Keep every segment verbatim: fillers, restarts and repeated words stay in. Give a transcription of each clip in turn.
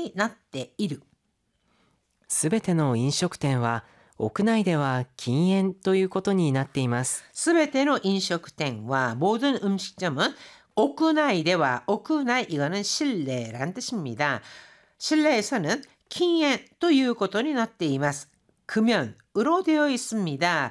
になっている。 すべての飲食店は屋内では禁煙ということになっています。 すべての飲食店は모든 음식점은屋内では屋内 이거는 실내란 뜻입니다. 실내에서는禁煙 ということになっています. 금연으로 되어 있습니다.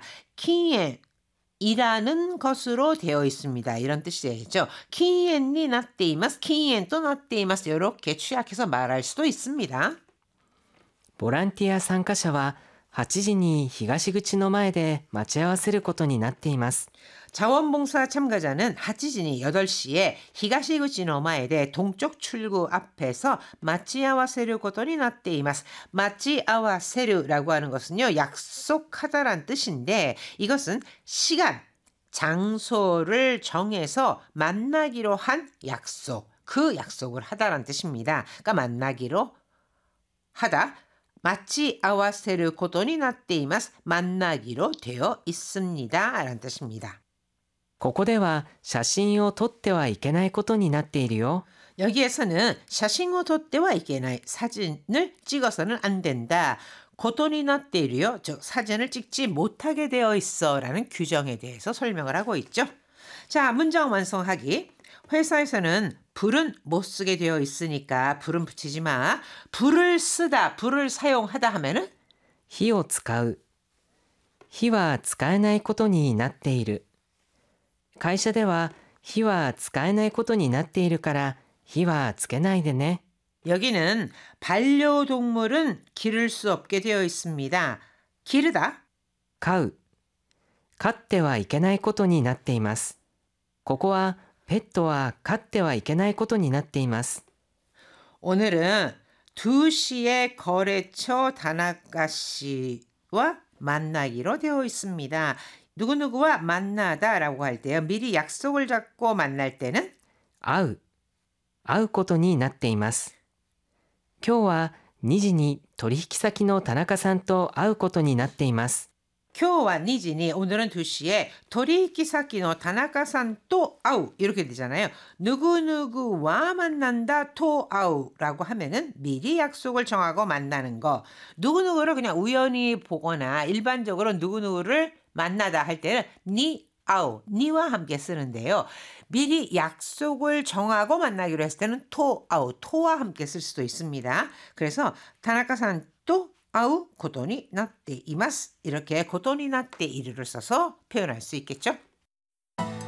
禁煙이라는 것으로 되어 있습니다. 이런 뜻이 되겠죠.禁煙になっています. 禁煙となっています. 이렇게 취약해서 말할 수도 있습니다. ボランティア参加者ははちじに東口の前で待ち合わせることになっています。 자원봉사 참가자는 하치진이 여덟 시에 히가시구치の前で 동쪽 출구 앞에서 마치아와세를 고토니 나tte 이마스. 마치아와세르라고 하는 것은요, 약속하다란 뜻인데 이것은 시간, 장소를 정해서 만나기로 한 약속, 그 약속을 하다란 뜻입니다. 그러니까 만나기로 하다. 마치아와세를 고토니 나tte 이마스. 만나기로 되어 있습니다. 라는 뜻입니다. ここでは写真を撮ってはいけないことになっているよ。 여기에서는 写真を撮ってはいけない 사진을 찍어서는 안 된다. 고돈이 나때이르요. 즉 사진을 찍지 못하게 되어 있어 라는 규정에 대해서 설명을 하고 있죠. 자, 문장 완성하기. 회사에서는 불은 못 쓰게 되어 있으니까 불은 붙이지 마. 불을 쓰다, 불을 사용하다 하면은 火を使う。火は使えないことになっている。 会社では火は使えないことになっているから火はつけないでね. 여기는 반려동물은 기를 수 없게 되어 있습니다. 기르다. 飼う。飼ってはいけないことになっています。ここはペットは飼ってはいけないことになっています. 오늘은 두 시에 거래처 다나카 씨와 만나기로 되어 있습니다. 누구누구와 만나다라고 할 때요. 미리 약속을 잡고 만날 때는 会う。会うことになっています。今日はにじに取引先の田中さんと会うことになっています. 今日はにじに오늘은 두 시에取引先の 다나카さんと 会う 이렇게 되잖아요. 누구누구와 만난다 to 会う라고 하면은 미리 약속을 정하고 만나는 거. 누구누구를 그냥 우연히 보거나 일반적으로 누구누구를 만나다 할 때는 니 아우, 니와 함께 쓰는데요. 미리 약속을 정하고 만나기로 했을 때는 토 아우, 토와 함께 쓸 수도 있습니다. 그래서 다나카さん또 아우 고돈이 나tte 이마스. 이렇게 고돈이 나tte 이르를 써서 표현할 수 있겠죠.